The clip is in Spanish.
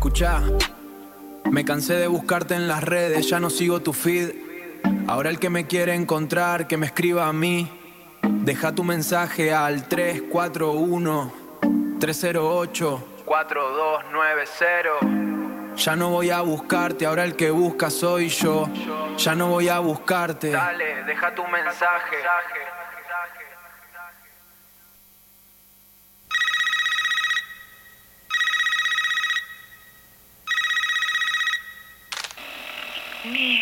Escuchá, me cansé de buscarte en las redes, ya no sigo tu feed. Ahora el que me quiere encontrar, que me escriba a mí. Deja tu mensaje al 341-308-4290. Ya no voy a buscarte, ahora el que busca soy yo. Ya no voy a buscarte. Dale, deja tu mensaje. Me